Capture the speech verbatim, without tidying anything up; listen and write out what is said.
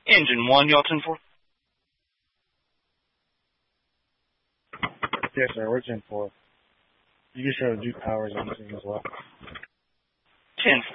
Engine one, y'all ten four. Yes, sir. We're ten four. You can show Duke Powers on the scene as well. ten